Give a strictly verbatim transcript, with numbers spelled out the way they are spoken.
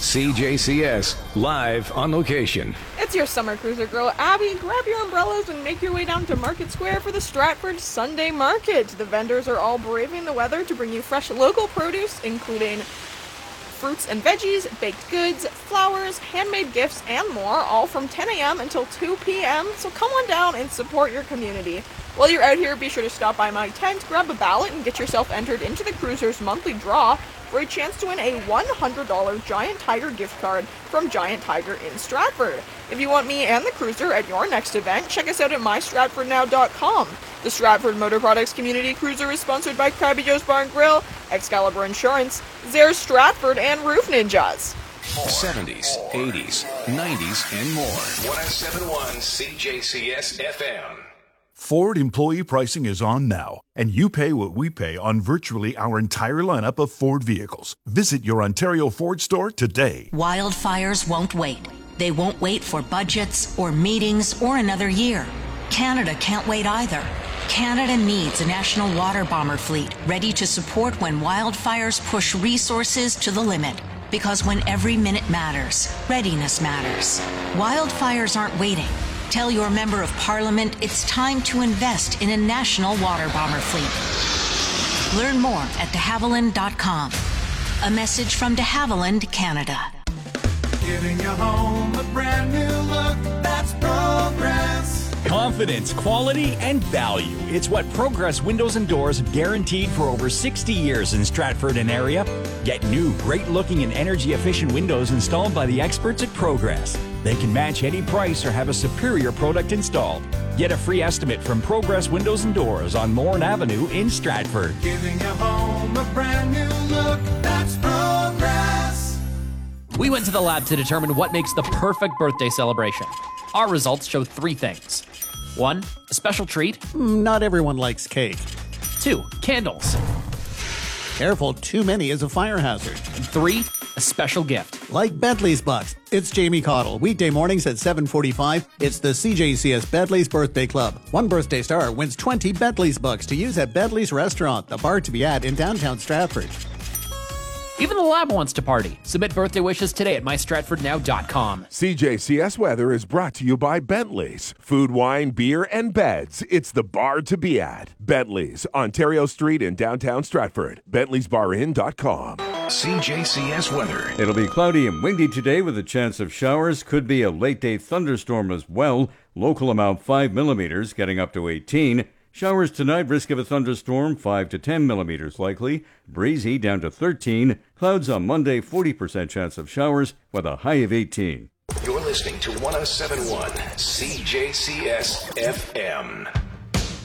C J C S, live on location. It's your summer cruiser girl, Abby. Grab your umbrellas and make your way down to Market Square for the Stratford Sunday Market. The vendors are all braving the weather to bring you fresh local produce, including fruits and veggies, baked goods, flowers, handmade gifts, and more, all from ten a.m. until two p.m. So come on down and support your community. While you're out here, be sure to stop by my tent, grab a ballot, and get yourself entered into the Cruiser's monthly draw for a chance to win a one hundred dollars Giant Tiger gift card from Giant Tiger in Stratford. If you want me and the Cruiser at your next event, check us out at my stratford now dot com. The Stratford Motor Products Community Cruiser is sponsored by Krabby Joe's Bar and Grill, Excalibur Insurance, Zare Stratford, and Roof Ninjas. seventies, eighties, nineties, and more. one oh seven point one C J C S F M. Ford employee pricing is on now, and you pay what we pay on virtually our entire lineup of Ford vehicles. Visit your Ontario Ford store today. Wildfires won't wait. They won't wait for budgets or meetings or another year. Canada can't wait either. Canada needs a national water bomber fleet ready to support when wildfires push resources to the limit. Because when every minute matters, readiness matters. Wildfires aren't waiting. Tell your member of parliament it's time to invest in a national water bomber fleet. Learn more at de havilland dot com. A message from de Havilland, Canada. Giving your home a brand new look, that's Progress. Confidence, quality, and value. It's what Progress Windows and Doors have guaranteed for over sixty years in Stratford and area. Get new, great-looking and energy-efficient windows installed by the experts at Progress. They can match any price or have a superior product installed. Get a free estimate from Progress Windows and Doors on Lorne Avenue in Stratford. Giving your home a brand new look, that's Progress. We went to the lab to determine what makes the perfect birthday celebration. Our results show three things. One, a special treat. Not everyone likes cake. Two, candles. Careful, too many is a fire hazard. And three, a special gift. Like Bentley's Bucks. It's Jamie Cottle. Weekday mornings at seven forty-five. It's the C J C S Bentley's Birthday Club. One birthday star wins twenty Bentley's Bucks to use at Bentley's Restaurant, the bar to be at in downtown Stratford. Even the lab wants to party. Submit birthday wishes today at my stratford now dot com. C J C S weather is brought to you by Bentley's. Food, wine, beer, and beds. It's the bar to be at. Bentley's, Ontario Street in downtown Stratford. bentley's bar inn dot com. C J C S weather. It'll be cloudy and windy today with a chance of showers. Could be a late-day thunderstorm as well. Local amount five millimeters, getting up to eighteen. Showers tonight, risk of a thunderstorm, five to ten millimeters likely. Breezy down to thirteen. Clouds on Monday, forty percent chance of showers with a high of eighteen. You're listening to one oh seven point one C J C S F M.